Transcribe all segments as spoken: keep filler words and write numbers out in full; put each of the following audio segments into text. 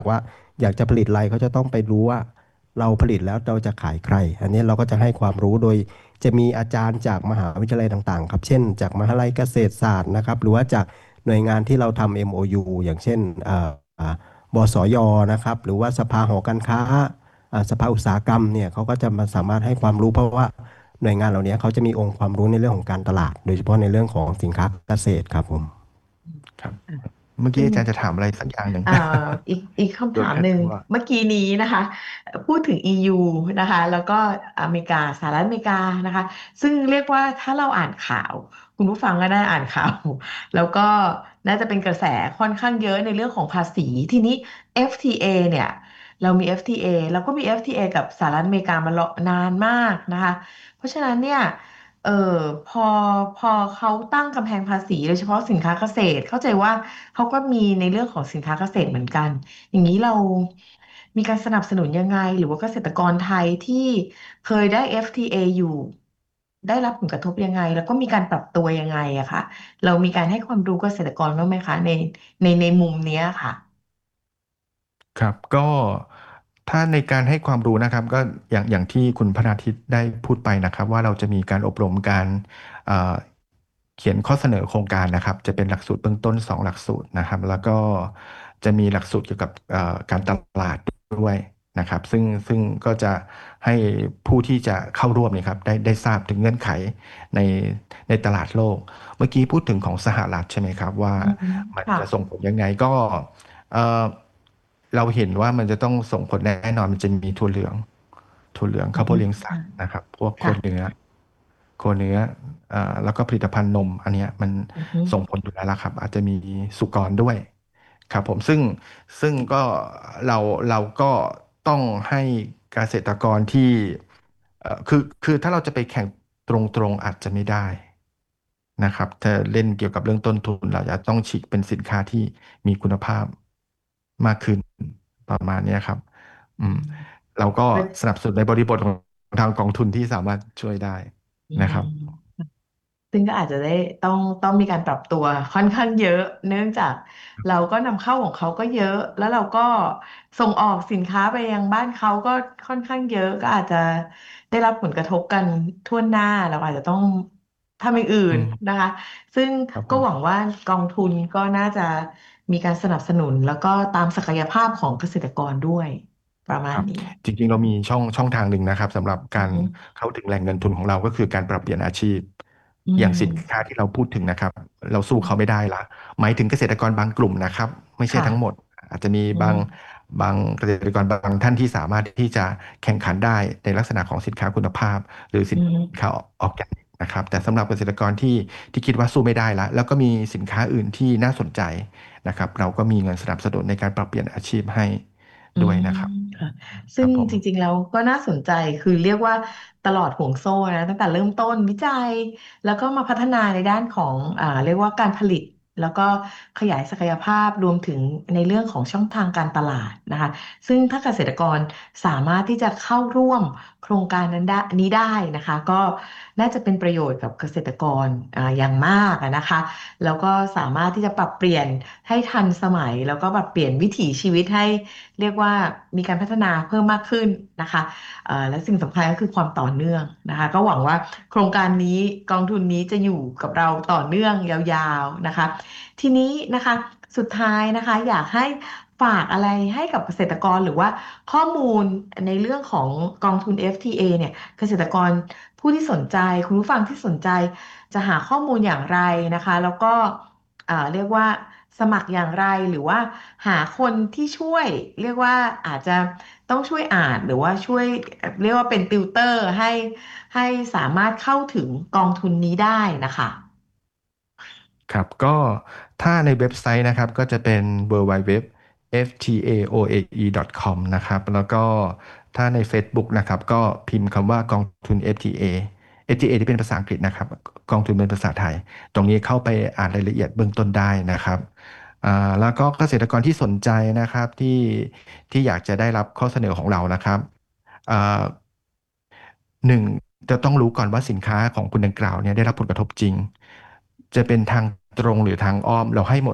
ว่าอยากจะผลิตอะไรเขาจะต้องไปรู้ว่าเราผลิตแล้วเราจะขายใครอันนี้เราก็จะให้ความรู้โดยจะมีอาจารย์จากมหาวิทยาลัยต่างๆครับเช่นจากมหาลัยเกษตรศาสตร์นะครับหรือว่าจากหน่วยงานที่เราทำ เอ็ม โอ ยู อยูอย่างเช่นอ่าอ่าบสยนะครับหรือว่าสภาหอการค้าอ่าสภาอุตสาหกรรมเนี่ยเขาก็จะมาสามารถให้ความรู้เพราะว่าหน่วยงานเหล่านี้เขาจะมีองค์ความรู้ในเรื่องของการตลาดโดยเฉพาะในเรื่องของสินค้าเกษตรครับผมครับเมื่อกี้ซึ่งอาจารย์จะถามอะไรสักอย่างหนึ่งเอ่ออีกอีกโดคำถามหนึ่งนขัดจังหวะเมื่อกี้นี้นะคะพูดถึง อี ยู นะคะแล้วก็อเมริกาสหรัฐอเมริกานะคะซึ่งเรียกว่าถ้าเราอ่านข่าวคุณผู้ฟังก็ได้อ่านข่าวแล้วก็น่าจะเป็นกระแสค่อนข้างเยอะในเรื่องของภาษีทีนี้ เอฟ ที เอ เนี่ยเรามี เอฟ ที เอ แล้วก็มี เอฟ ที เอ กับสหรัฐอเมริกามานานมากนะคะเพราะฉะนั้นเนี่ย เออพอพอเขาตั้งกำแพงภาษีโดยเฉพาะสินค้าเกษตรเข้าใจว่าเขาก็มีในเรื่องของสินค้าเกษตรเหมือนกันอย่างนี้เรามีการสนับสนุนยังไงหรือว่าเกษตรกรไทยที่เคยได้ เอฟ ที เอ ออยู่ได้รับผลกระทบยังไงแล้วก็มีการปรับตัวยังไงอะค่ะเรามีการให้ความรู้เกษตรกรบ้างไหมคะในในในมุมเนี้ยค่ะครับก็ถ้าในการให้ความรู้นะครับก็อย่างอย่างที่คุณพนาทิตได้พูดไปนะครับว่าเราจะมีการอบรมการเอ่อเขียนข้อเสนอโครงการนะครับจะเป็นหลักสูตรเบื้องต้นสองหลักสูตรนะครับแล้วก็จะมีหลักสูตรเกี่ยวกับเอ่อการตลาดด้วยนะครับซึ่งซึ่งก็จะให้ผู้ที่จะเข้าร่วมเนี่ยครับได้ได้ทราบถึงเงื่อนไขในในตลาดโลกเมื่อกี้พูดถึงของสหรัฐใช่ไหมครับว่าอืมมันค่ะจะส่งผลยังไงก็ เอ่อเราเห็นว่ามันจะต้องส่งผลแน่นอนมันจะมีถั่วเหลืองถั่วเหลืองอืมข้าวโพดเลี้ยงสัค่ะตว์นะครับพวกโคค่ะเนื้อโคเนื้อเอ่อแล้วก็ผลิตภัณฑ์นมอันเนี้ยมันอืมส่งผลอยู่แล้วล่ะครับอาจจะมีสุกรด้วยครับผมซึ่งซึ่งก็เราเราก็ต้องให้เกษตรกรที่เอ่อคือคือถ้าเราจะไปแข่งตรงๆอาจจะไม่ได้นะครับถ้าเล่นเกี่ยวกับเรื่องต้นทุนเราจะต้องฉีกเป็นสินค้าที่มีคุณภาพมากขึ้น ประมาณเนี้ยครับอืมอืมเราก็ก็สนับสนุนในบริบทของทางกองทุนที่สามารถช่วยได้อืนะครับม ซึ่งก็อาจจะได้ต้องต้องมีการปรับตัวค่อนข้างเยอะเนื่องจากเราก็นำเข้าของเขาก็เยอะแล้วเราก็ส่งออกสินค้าไปยังบ้านเขาก็ค่อนข้างเยอะก็อาจจะได้รับผลกระทบกันทั่วหน้าเราอาจจะต้องทำอย่างอื่นอืมนะคะซึ่งครับผมก็หวังว่ากองทุนก็น่าจะมีการสนับสนุนแล้วก็ตามศักยภาพของเกษตรกรด้วยประครับมาณนี้จริงๆเรามีช่องช่องทางหนึ่งนะครับสำหรับการอือฮึเข้าถึงแหล่งเงินทุนของเราก็คือการปรับเปลี่ยนอาชีพอือย่างสินค้ามที่เราพูดถึงนะครับเราสู้เขาไม่ได้ละหมายถึงเกษตรกรบางกลุ่มนะครับไม่ใช่ค่ะทั้งหมดอาจจะมีอืบางมบางเกษตรกรบางท่านที่สามารถที่จะแข่งขันได้ในลักษณะของสินค้าคุณภาพหรือสินอืมค้าออร์แกนิกนะครับแต่สำหรับเกษตรกรที่ที่คิดว่าสู้ไม่ได้ละแล้วก็มีสินค้าอื่นที่น่าสนใจนะครับเราก็มีเงินสนับสนุนในการปรับเปลี่ยนอาชีพให้อืมด้วยนะครับค่ะคซึ่งรับผมจริงๆแล้วก็น่าสนใจคือเรียกว่าตลอดห่วงโซ่นะตั้งแต่เริ่มต้นวิจัยแล้วก็มาพัฒนาในด้านของอ่าเรียกว่าการผลิตแล้วก็ขยายศักยภาพรวมถึงในเรื่องของช่องทางการตลาดนะคะซึ่งถ้าเกษตรกรสามารถที่จะเข้าร่วมโครงการนั้นได้นี้ได้นะคะก็น่าจะเป็นประโยชน์กับเกษตรกรอ่าอย่างมากอะนะคะ แล้วก็สามารถที่จะปรับเปลี่ยนให้ทันสมัยแล้วก็ปรับเปลี่ยนวิถีชีวิตให้เรียกว่ามีการพัฒนาเพิ่มมากขึ้นนะคะเอ่อและสิ่งสำคัญก็คือความต่อเนื่องนะคะก็หวังว่าโครงการนี้กองทุนนี้จะอยู่กับเราต่อเนื่องยาวๆนะคะทีนี้นะคะสุดท้ายนะคะอยากให้ฝากอะไรให้กับเกษตรกรหรือว่าข้อมูลในเรื่องของกองทุน เอฟ ที เอ เอเนี่ยเกษตรกรผู้ที่สนใจคุณผู้ฟังที่สนใจ จะหาข้อมูลอย่างไรนะคะแล้วก็อ่าเรียกว่าสมัครอย่างไรหรือว่าหาคนที่ช่วยเรียกว่าอาจจะต้องช่วยอ่านหรือว่าช่วยเรียกว่าเป็นติวเตอร์ให้ให้สามารถเข้าถึงกองทุนนี้ได้นะคะครับก็ถ้าในเว็บไซต์นะครับก็จะเป็น ดับเบิลยู ดับเบิลยู ดับเบิลยู ดอท เอฟ ที เอ โอ เอ อี ดอท คอม นะครับแล้วก็ถ้าใน Facebook นะครับก็พิมพ์คำว่ากองทุน เอฟ ที เอ เอฟ ที เอ ที่เป็นภาษาอังกฤษนะครับกองทุนเป็นภาษาไทยตรงนี้เข้าไปอ่านรายละเอียดเบื้องต้นได้นะครับอ่าแล้วก็เกษตรกรที่สนใจนะครับที่ที่อยากจะได้รับข้อเสนอของเรานะครับอ่าหนึ่งจะต้องรู้ก่อนว่าสินค้าของคุณดังกล่าวเนี่ยได้รับผลกระทบจริงจะเป็นทางตรงหรือทางอ้อมเราให้หมดครับ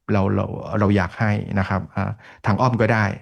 เราเราเราอยากให้นะครับอ่าทางอ้อมก็ได้